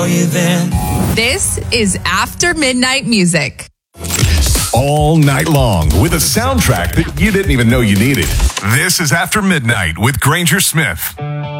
for you then. This is After Midnight Music. All night long with a soundtrack that you didn't even know you needed. This is After Midnight with Granger Smith.